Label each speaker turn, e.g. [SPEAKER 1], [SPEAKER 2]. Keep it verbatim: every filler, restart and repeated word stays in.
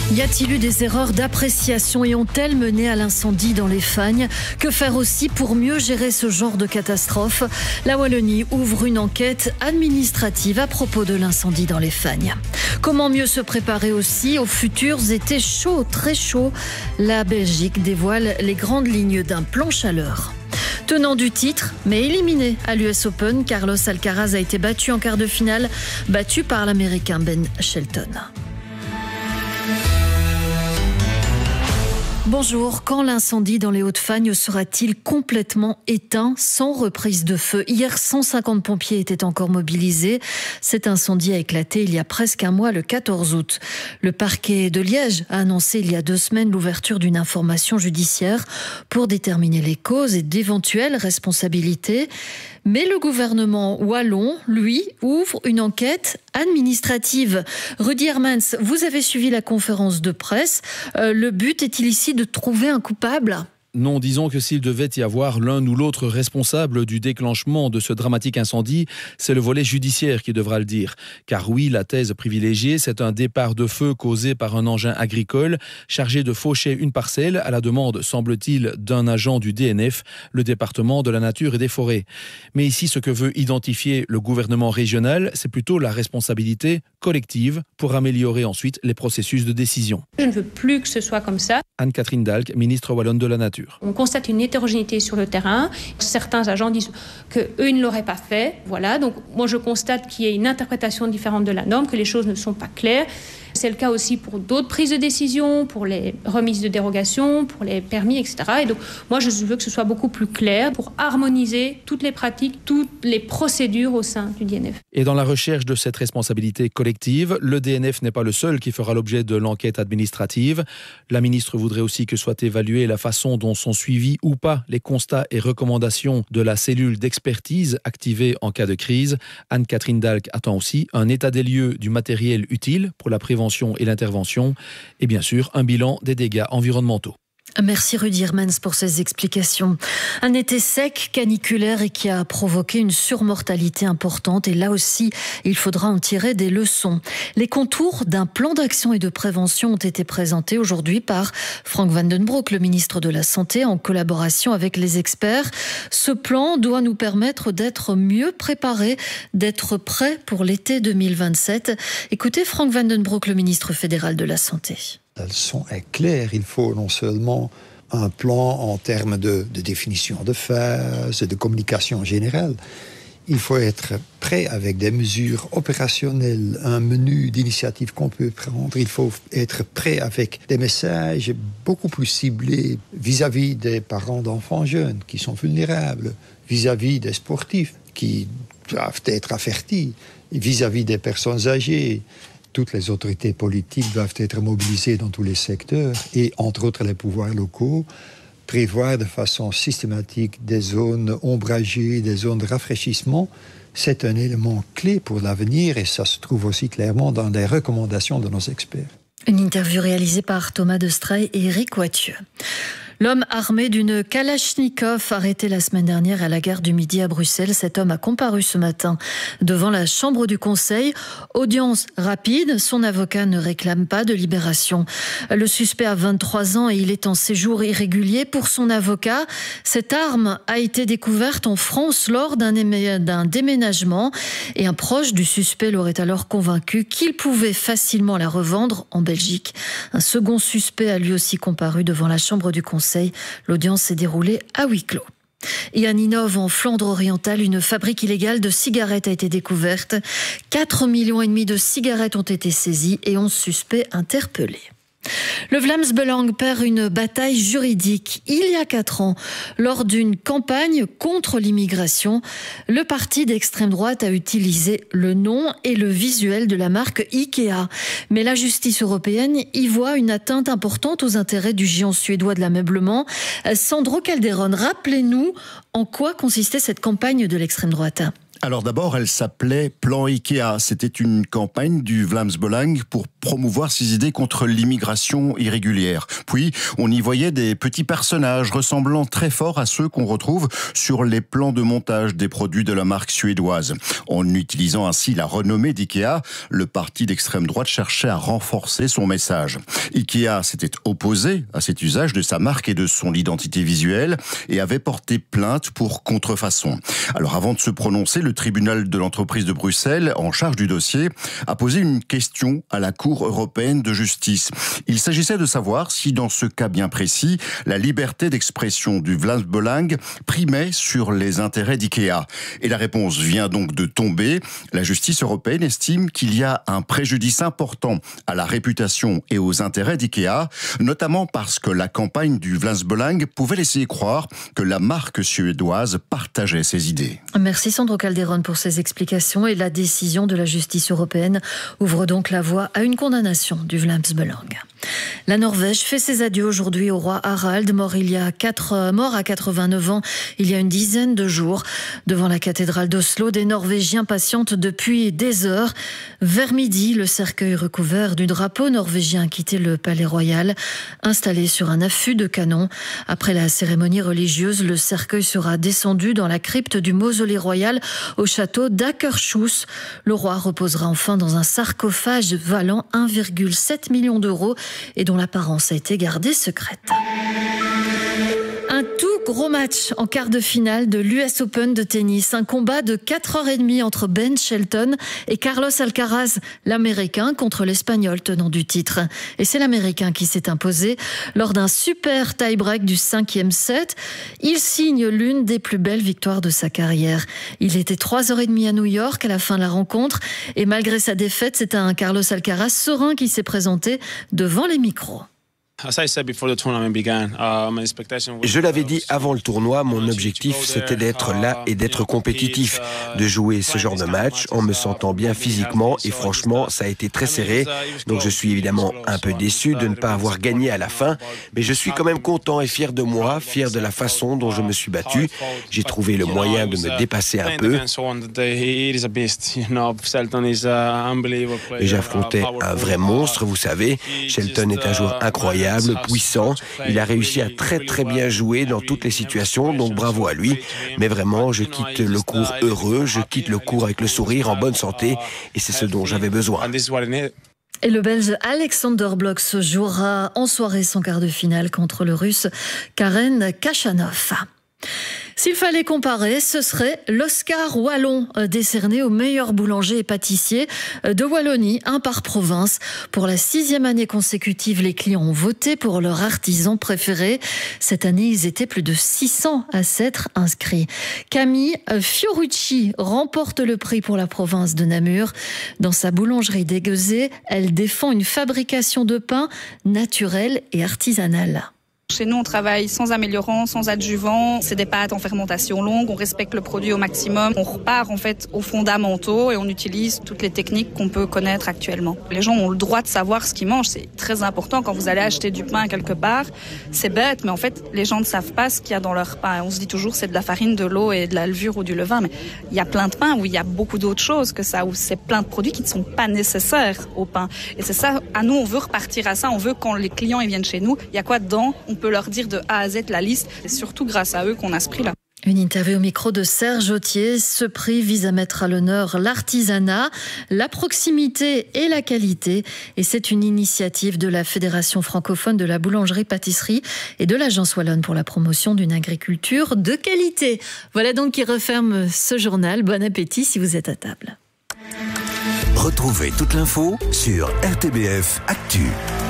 [SPEAKER 1] Y a-t-il eu des erreurs d'appréciation et ont-elles mené à l'incendie dans les Fagnes? Que faire aussi pour mieux gérer ce genre de catastrophe? La Wallonie ouvre une enquête administrative à propos de l'incendie dans les Fagnes. Comment mieux se préparer aussi aux futurs étés chauds, très chauds? La Belgique dévoile les grandes lignes d'un plan chaleur. Tenant du titre, mais éliminé à l'U S Open, Carlos Alcaraz a été battu en quart de finale, battu par l'Américain Ben Shelton. Bonjour, quand l'incendie dans les Hauts-de-Fagne sera-t-il complètement éteint sans reprise de feu? Hier, cent cinquante pompiers étaient encore mobilisés. Cet incendie a éclaté il y a presque un mois, le quatorze août. Le parquet de Liège a annoncé il y a deux semaines l'ouverture d'une information judiciaire pour déterminer les causes et d'éventuelles responsabilités. Mais le gouvernement wallon, lui, ouvre une enquête administrative. Rudy Hermans, vous avez suivi la conférence de presse. Euh, le but est-il ici de trouver un coupable ?
[SPEAKER 2] Non, disons que s'il devait y avoir l'un ou l'autre responsable du déclenchement de ce dramatique incendie, c'est le volet judiciaire qui devra le dire. Car oui, la thèse privilégiée, c'est un départ de feu causé par un engin agricole chargé de faucher une parcelle à la demande, semble-t-il, d'un agent du D N F, le département de la nature et des forêts. Mais ici, ce que veut identifier le gouvernement régional, c'est plutôt la responsabilité collective pour améliorer ensuite les processus de décision.
[SPEAKER 3] Je ne veux plus que ce soit comme ça.
[SPEAKER 2] Anne-Catherine Dalck, ministre wallonne de la Nature.
[SPEAKER 3] On constate une hétérogénéité sur le terrain. Certains agents disent qu'eux, ils ne l'auraient pas fait. Voilà. Donc, moi, je constate qu'il y a une interprétation différente de la norme, que les choses ne sont pas claires. C'est le cas aussi pour d'autres prises de décision, pour les remises de dérogation, pour les permis, et cetera. Et donc, moi, je veux que ce soit beaucoup plus clair pour harmoniser toutes les pratiques, toutes les procédures au sein du D N F.
[SPEAKER 2] Et dans la recherche de cette responsabilité collective, le D N F n'est pas le seul qui fera l'objet de l'enquête administrative. La ministre voudrait aussi que soit évaluée la façon dont sont suivis ou pas les constats et recommandations de la cellule d'expertise activée en cas de crise. Anne-Catherine Dalck attend aussi un état des lieux du matériel utile pour la prévention et l'intervention, et bien sûr un bilan des dégâts environnementaux.
[SPEAKER 1] Merci Rudy Hermans pour ces explications. Un été sec, caniculaire et qui a provoqué une surmortalité importante. Et là aussi, il faudra en tirer des leçons. Les contours d'un plan d'action et de prévention ont été présentés aujourd'hui par Frank van den Broek, le ministre de la Santé, en collaboration avec les experts. Ce plan doit nous permettre d'être mieux préparés, d'être prêts pour l'été deux mille vingt-sept. Écoutez Frank van den Broek, le ministre fédéral de la Santé.
[SPEAKER 4] La leçon est claire, il faut non seulement un plan en termes de, de définition de phase, de communication générale, il faut être prêt avec des mesures opérationnelles, un menu d'initiatives qu'on peut prendre, il faut être prêt avec des messages beaucoup plus ciblés vis-à-vis des parents d'enfants jeunes qui sont vulnérables, vis-à-vis des sportifs qui doivent être avertis, vis-à-vis des personnes âgées. Toutes les autorités politiques doivent être mobilisées dans tous les secteurs et, entre autres, les pouvoirs locaux, prévoir de façon systématique des zones ombragées, des zones de rafraîchissement. C'est un élément clé pour l'avenir et ça se trouve aussi clairement dans les recommandations de nos experts.
[SPEAKER 1] Une interview réalisée par Thomas Destrey et Éric Wathieu. L'homme armé d'une Kalachnikov arrêté la semaine dernière à la gare du Midi à Bruxelles. Cet homme a comparu ce matin devant la chambre du Conseil. Audience rapide, son avocat ne réclame pas de libération. Le suspect a vingt-trois ans et il est en séjour irrégulier. Pour son avocat, cette arme a été découverte en France lors d'un, éme- d'un déménagement et un proche du suspect l'aurait alors convaincu qu'il pouvait facilement la revendre en Belgique. Un second suspect a lui aussi comparu devant la chambre du Conseil. L'audience s'est déroulée à huis clos. Et à Ninove, en Flandre orientale, une fabrique illégale de cigarettes a été découverte. quatre millions et demi de cigarettes ont été saisies et onze suspects interpellés. Le Vlaams Belang perd une bataille juridique. Il y a quatre ans, lors d'une campagne contre l'immigration, le parti d'extrême droite a utilisé le nom et le visuel de la marque Ikea. Mais la justice européenne y voit une atteinte importante aux intérêts du géant suédois de l'ameublement. Sandro Calderon, rappelez-nous en quoi consistait cette campagne de l'extrême droite.
[SPEAKER 5] Alors d'abord, elle s'appelait Plan Ikea. C'était une campagne du Vlaams Belang pour promouvoir ses idées contre l'immigration irrégulière. Puis, on y voyait des petits personnages ressemblant très fort à ceux qu'on retrouve sur les plans de montage des produits de la marque suédoise. En utilisant ainsi la renommée d'IKEA, le parti d'extrême droite cherchait à renforcer son message. IKEA s'était opposé à cet usage de sa marque et de son identité visuelle et avait porté plainte pour contrefaçon. Alors avant de se prononcer, le tribunal de l'entreprise de Bruxelles, en charge du dossier, a posé une question à la Cour européenne de justice. Il s'agissait de savoir si, dans ce cas bien précis, la liberté d'expression du Vlaams Belang primait sur les intérêts d'IKEA. Et la réponse vient donc de tomber. La justice européenne estime qu'il y a un préjudice important à la réputation et aux intérêts d'IKEA, notamment parce que la campagne du Vlaams Belang pouvait laisser croire que la marque suédoise partageait ses idées.
[SPEAKER 1] Merci Sandro Calderon pour ces explications, et la décision de la justice européenne ouvre donc la voie à une condamnation du Vlaams Belang. La Norvège fait ses adieux aujourd'hui au roi Harald, mort il y a quatre, mort à quatre-vingt-neuf ans il y a une dizaine de jours. Devant la cathédrale d'Oslo, des Norvégiens patientent depuis des heures. Vers midi, le cercueil recouvert du drapeau norvégien a quitté le palais royal, installé sur un affût de canon. Après la cérémonie religieuse, le cercueil sera descendu dans la crypte du mausolée royal au château d'Akershus. Le roi reposera enfin dans un sarcophage valant un virgule sept million d'euros et dont l'apparence a été gardée secrète. Un tout gros match en quart de finale de l'U S Open de tennis. Un combat de quatre heures trente entre Ben Shelton et Carlos Alcaraz, l'Américain contre l'Espagnol tenant du titre. Et c'est l'Américain qui s'est imposé lors d'un super tie-break du cinquième set. Il signe l'une des plus belles victoires de sa carrière. Il était trois heures trente à New York à la fin de la rencontre. Et malgré sa défaite, c'est un Carlos Alcaraz serein qui s'est présenté devant les micros.
[SPEAKER 6] Je l'avais dit avant le tournoi, mon objectif c'était d'être là et d'être compétitif, de jouer ce genre de match en me sentant bien physiquement, et franchement ça a été très serré, donc je suis évidemment un peu déçu de ne pas avoir gagné à la fin, mais je suis quand même content et fier de moi, fier de la façon dont je me suis battu. J'ai trouvé le moyen de me dépasser un peu et j'affrontais un vrai monstre, vous savez. Shelton est un joueur incroyable, puissant, il a réussi à très très bien jouer dans toutes les situations, donc bravo à lui. Mais vraiment, je quitte le cours heureux, je quitte le cours avec le sourire, en bonne santé, et c'est ce dont j'avais besoin.
[SPEAKER 1] Et le Belge Alexander Blok jouera en soirée son quart de finale contre le Russe Karen Khachanov. S'il fallait comparer, ce serait l'Oscar wallon décerné aux meilleurs boulangers et pâtissiers de Wallonie, un par province. Pour la sixième année consécutive, les clients ont voté pour leur artisan préféré. Cette année, ils étaient plus de six cents à s'être inscrits. Camille Fiorucci remporte le prix pour la province de Namur. Dans sa boulangerie d'Aiguezé, elle défend une fabrication de pain naturelle et artisanale.
[SPEAKER 7] Chez nous, on travaille sans améliorant, sans adjuvant. C'est des pâtes en fermentation longue. On respecte le produit au maximum. On repart en fait aux fondamentaux et on utilise toutes les techniques qu'on peut connaître actuellement. Les gens ont le droit de savoir ce qu'ils mangent. C'est très important quand vous allez acheter du pain quelque part. C'est bête, mais en fait, les gens ne savent pas ce qu'il y a dans leur pain. On se dit toujours c'est de la farine, de l'eau et de la levure ou du levain, mais il y a plein de pains où il y a beaucoup d'autres choses que ça, où c'est plein de produits qui ne sont pas nécessaires au pain. Et c'est ça. À nous, on veut repartir à ça. On veut quand les clients ils viennent chez nous, il y a quoi dedans? On peut leur dire de A à Z la liste. C'est surtout grâce à eux qu'on a ce prix-là.
[SPEAKER 1] Une interview au micro de Serge Autier. Ce prix vise à mettre à l'honneur l'artisanat, la proximité et la qualité. Et c'est une initiative de la Fédération francophone de la boulangerie-pâtisserie et de l'Agence wallonne pour la promotion d'une agriculture de qualité. Voilà donc qui referme ce journal. Bon appétit si vous êtes à table.
[SPEAKER 8] Retrouvez toute l'info sur R T B F Actu.